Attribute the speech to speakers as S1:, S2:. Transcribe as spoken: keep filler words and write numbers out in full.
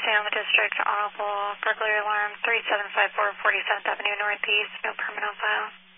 S1: Sonoma District, audible burglary alarm, three seven five four forty-seventh Avenue Northeast, no permit on file.